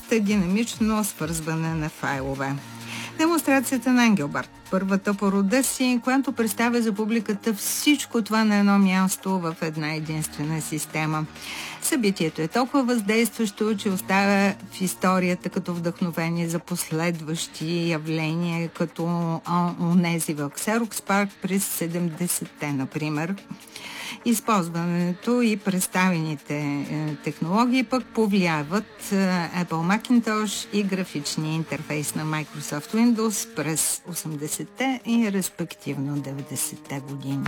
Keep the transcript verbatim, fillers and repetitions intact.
доста динамично свързване на файлове. Демонстрацията на Engelbart, първата по рода си, която представя за публиката всичко това на едно място в една единствена система. Събитието е толкова въздействащо, че оставя в историята като вдъхновение за последващи явления, като онези в Xerox PARC през седемдесетте, например. Използването и представените технологии пък повлияват Apple Macintosh и графичния интерфейс на Microsoft Windows през осемдесетте и респективно деветдесетте години.